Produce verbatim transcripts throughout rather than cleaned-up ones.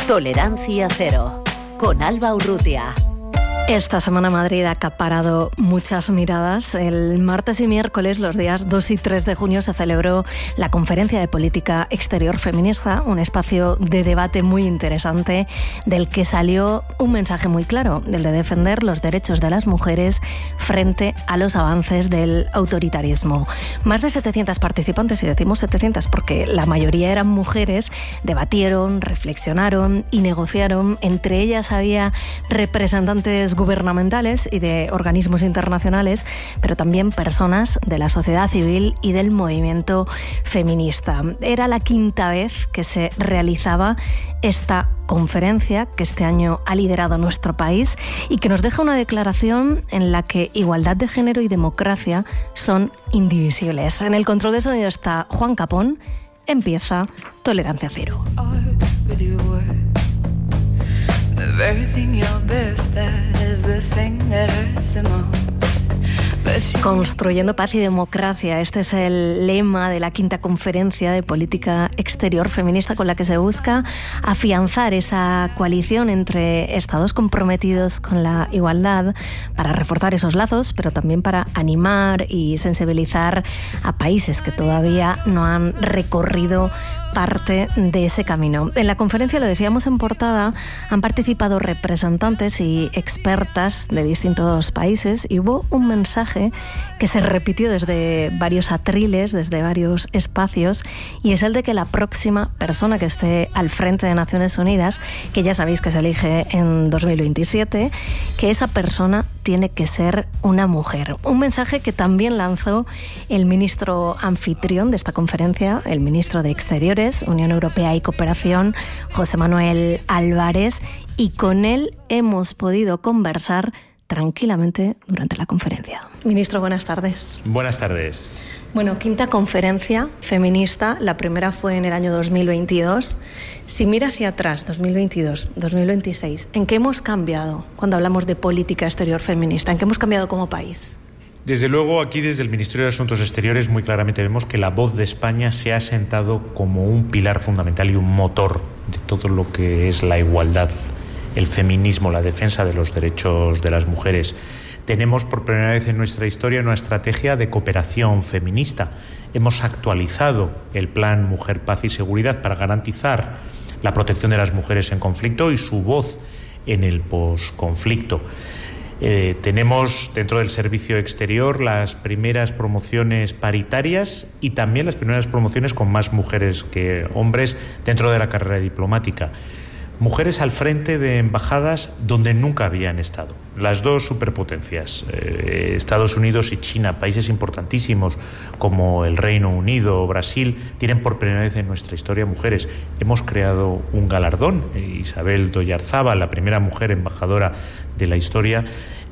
Tolerancia cero, con Alba Urrutia. Esta semana Madrid ha acaparado muchas miradas. El martes y miércoles, los días dos y tres de junio, se celebró la Conferencia de Política Exterior Feminista, un espacio de debate muy interesante del que salió un mensaje muy claro, el de defender los derechos de las mujeres frente a los avances del autoritarismo. Más de setecientas participantes, y decimos setecientas porque la mayoría eran mujeres, debatieron, reflexionaron y negociaron. Entre ellas había representantes gubernamentales y de organismos internacionales, pero también personas de la sociedad civil y del movimiento feminista. Era la quinta vez que se realizaba esta conferencia que este año ha liderado nuestro país y que nos deja una declaración en la que igualdad de género y democracia son indivisibles. En el control de sonido está Juan Capón. Empieza Tolerancia Cero. Construyendo paz y democracia, este es el lema de la quinta conferencia de política exterior feminista, con la que se busca afianzar esa coalición entre estados comprometidos con la igualdad para reforzar esos lazos, pero también para animar y sensibilizar a países que todavía no han recorrido parte de ese camino. En la conferencia, lo decíamos en portada, han participado representantes y expertas de distintos países y hubo un mensaje que se repitió desde varios atriles, desde varios espacios, y es el de que la próxima persona que esté al frente de Naciones Unidas, que ya sabéis que se elige en dos mil veintisiete, que esa persona tiene que ser una mujer. Un mensaje que también lanzó el ministro anfitrión de esta conferencia, el ministro de Exteriores, Unión Europea y Cooperación, José Manuel Álvarez, y con él hemos podido conversar tranquilamente durante la conferencia. Ministro, buenas tardes. Buenas tardes. Bueno, quinta conferencia feminista, la primera fue en el año dos mil veintidós. Si mira hacia atrás, dos mil veintidós, dos mil veintiséis, ¿en qué hemos cambiado cuando hablamos de política exterior feminista? ¿En qué hemos cambiado como país? Desde luego, aquí desde el Ministerio de Asuntos Exteriores muy claramente vemos que la voz de España se ha sentado como un pilar fundamental y un motor de todo lo que es la igualdad, el feminismo, la defensa de los derechos de las mujeres. Tenemos por primera vez en nuestra historia una estrategia de cooperación feminista. Hemos actualizado el Plan Mujer, Paz y Seguridad para garantizar la protección de las mujeres en conflicto y su voz en el posconflicto. Eh, tenemos dentro del servicio exterior las primeras promociones paritarias y también las primeras promociones con más mujeres que hombres dentro de la carrera diplomática. Mujeres al frente de embajadas donde nunca habían estado. Las dos superpotencias, eh, Estados Unidos y China, países importantísimos como el Reino Unido o Brasil, tienen por primera vez en nuestra historia mujeres. Hemos creado un galardón, eh, Isabel Doyarzábal, la primera mujer embajadora de la historia,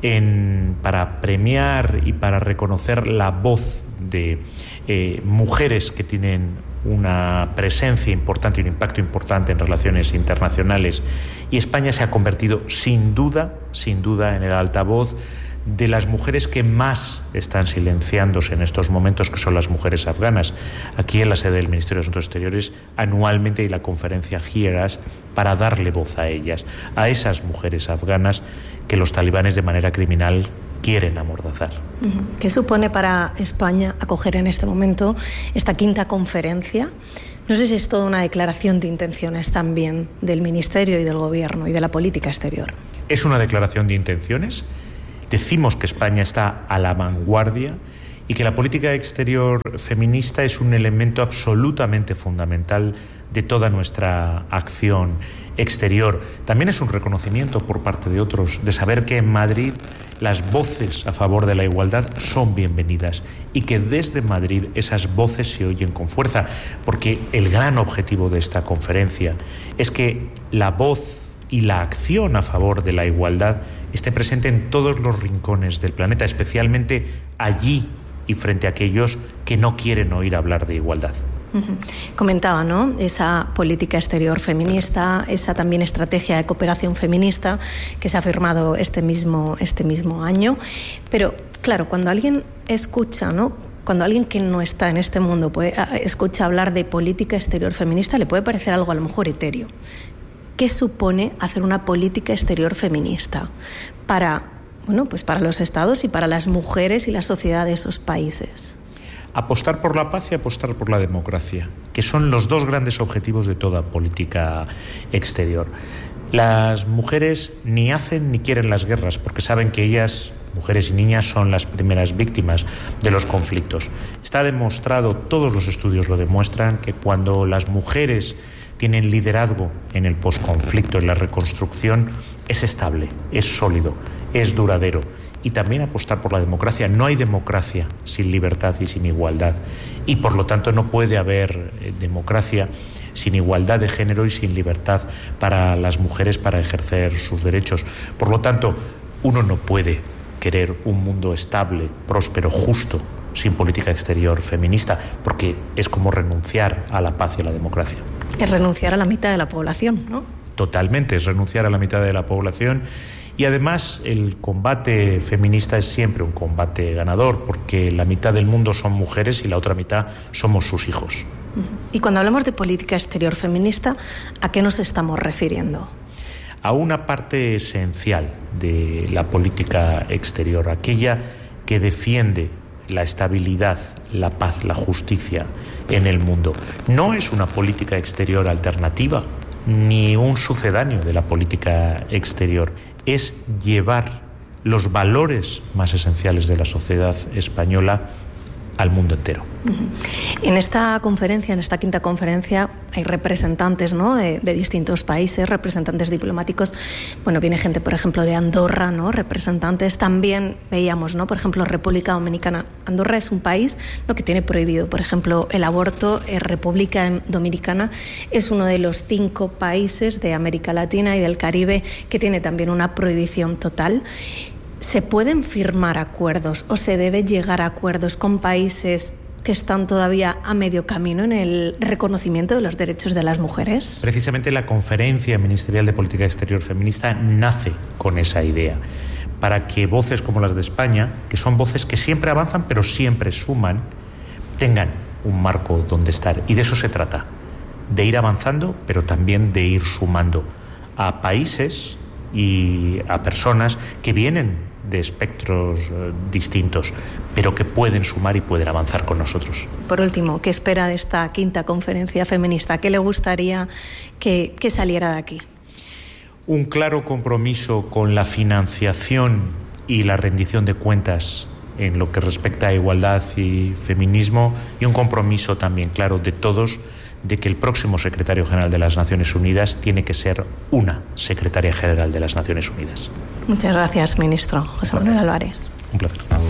en, para premiar y para reconocer la voz de eh, mujeres que tienen una presencia importante y un impacto importante en relaciones internacionales, y España se ha convertido sin duda, sin duda en el altavoz de las mujeres que más están silenciándose en estos momentos, que son las mujeres afganas. Aquí en la sede del Ministerio de Asuntos Exteriores anualmente hay la conferencia Hear Us para darle voz a ellas, a esas mujeres afganas que los talibanes de manera criminal quieren amordazar. ¿Qué supone para España acoger en este momento esta quinta conferencia? No sé si es toda una declaración de intenciones también del Ministerio y del Gobierno y de la política exterior. Es una declaración de intenciones. Decimos que España está a la vanguardia y que la política exterior feminista es un elemento absolutamente fundamental de toda nuestra acción exterior. También es un reconocimiento por parte de otros de saber que en Madrid las voces a favor de la igualdad son bienvenidas y que desde Madrid esas voces se oyen con fuerza, porque el gran objetivo de esta conferencia es que la voz y la acción a favor de la igualdad esté presente en todos los rincones del planeta, especialmente allí y frente a aquellos que no quieren oír hablar de igualdad. Uh-huh. Comentaba, ¿no?, esa política exterior feminista, esa también estrategia de cooperación feminista que se ha firmado este mismo, este mismo año. Pero, claro, cuando alguien escucha, ¿no?, cuando alguien que no está en este mundo puede, escucha hablar de política exterior feminista, le puede parecer algo a lo mejor etéreo. ¿qué supone hacer una política exterior feminista para, bueno, pues para los estados y para las mujeres y la sociedad de esos países? Apostar por la paz y apostar por la democracia, que son los dos grandes objetivos de toda política exterior. Las mujeres ni hacen ni quieren las guerras, porque saben que ellas, mujeres y niñas, son las primeras víctimas de los conflictos. Está demostrado, todos los estudios lo demuestran, que cuando las mujeres tienen liderazgo en el posconflicto, en la reconstrucción, es estable, es sólido, es duradero. Y también apostar por la democracia. No hay democracia sin libertad y sin igualdad. Y por lo tanto no puede haber eh, democracia sin igualdad de género y sin libertad para las mujeres para ejercer sus derechos. Por lo tanto, uno no puede querer un mundo estable, próspero, justo, sin política exterior feminista, porque es como renunciar a la paz y a la democracia. Es renunciar a la mitad de la población, ¿no? Totalmente, es renunciar a la mitad de la población. Y además el combate feminista es siempre un combate ganador, porque la mitad del mundo son mujeres y la otra mitad somos sus hijos. Y cuando hablamos de política exterior feminista, ¿a qué nos estamos refiriendo? A una parte esencial de la política exterior, aquella que defiende la estabilidad, la paz, la justicia en el mundo. No es una política exterior alternativa, ni un sucedáneo de la política exterior. Es llevar los valores más esenciales de la sociedad española al mundo entero. En esta conferencia, en esta quinta conferencia, hay representantes, ¿no?, de, de distintos países, representantes diplomáticos. Bueno, viene gente, por ejemplo, de Andorra, ¿no?, representantes. También veíamos, ¿no?, por ejemplo, República Dominicana. Andorra es un país, ¿no?, que tiene prohibido, por ejemplo, el aborto. Eh, República Dominicana es uno de los cinco países de América Latina y del Caribe que tiene también una prohibición total. ¿Se pueden firmar acuerdos o se debe llegar a acuerdos con países que están todavía a medio camino en el reconocimiento de los derechos de las mujeres? Precisamente la Conferencia Ministerial de Política Exterior Feminista nace con esa idea, para que voces como las de España, que son voces que siempre avanzan pero siempre suman, tengan un marco donde estar. Y de eso se trata, de ir avanzando pero también de ir sumando a países y a personas que vienen de espectros eh, distintos, pero que pueden sumar y pueden avanzar con nosotros. Por último, ¿qué espera de esta quinta conferencia feminista? ¿Qué le gustaría que, que saliera de aquí? Un claro compromiso con la financiación y la rendición de cuentas en lo que respecta a igualdad y feminismo, y un compromiso también claro de todos de que el próximo secretario general de las Naciones Unidas tiene que ser una secretaria general de las Naciones Unidas. Muchas gracias, ministro José Manuel Álvarez. Un placer.